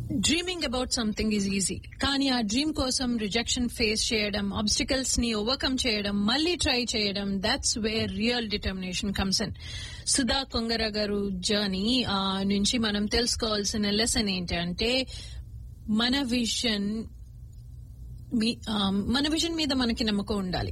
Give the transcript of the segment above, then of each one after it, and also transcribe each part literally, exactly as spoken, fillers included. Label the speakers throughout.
Speaker 1: Dreaming about something is easy, కానీ ఆ dream కోసం రిజెక్షన్ ఫేస్ చేయడం, ఆబ్స్టికల్స్ ని ఓవర్కమ్ చేయడం, మళ్ళీ ట్రై చేయడం, that's where real determination comes in. Sudha Kongara గారు జర్నీ నుంచి మనం తెలుసుకోవాల్సిన లెసన్ ఏంటంటే మన విజన్ మన విజన్ మీద మనకి నమ్మకం ఉండాలి.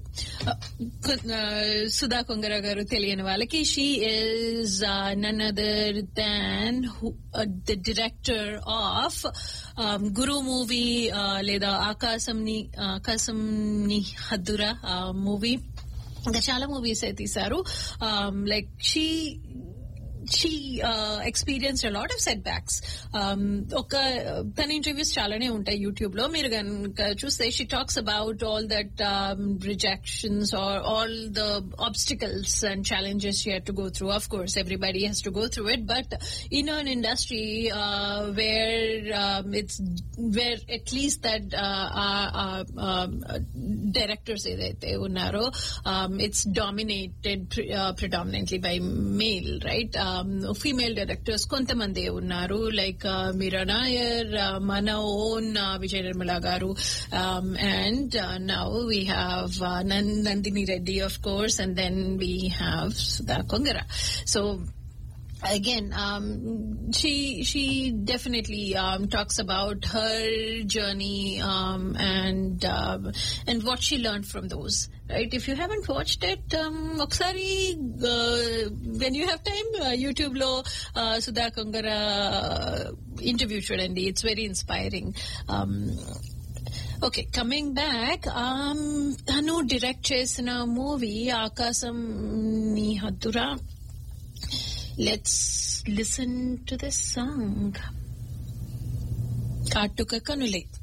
Speaker 1: సుధా కొంగర గారు తెలియని వాళ్ళకి, she is none other than the director of Guru movie లేదా ఆకాశం ని ఆకాశం ని హద్దురా మూవీ, ఇంకా చాలా మూవీస్ తీశారు. Like she she uh, experienced a lot of setbacks. Um, oka tana interviews chalaane untai YouTube lo, meer ganaka chuste she talks about all that um, rejections or all the obstacles and challenges she had to go through. Of course everybody has to go through it, but in an industry uh, where um, it's where at least that uh, uh, uh, uh, directors edaithe unnaro, um, it's dominated pre- uh, predominantly by male, right? uh, female directors కొంతమంది ఉన్నారు, like మీరా నాయర్, మన own Vijaya Nirmala గారు, and now we have Nandini Reddy of course, and then we have Sudha Kongara. So again um she she definitely um talks about her journey um and uh, and what she learned from those, right? If you haven't watched it, um oksari uh, when you have time, uh, YouTube lo uh, Sudha Kongara interview chudandi, it's very inspiring. um Okay, coming back, um tanu direct chesina movie Akasam ni Haddura. Let's listen to this song. Kaatuka Kanule.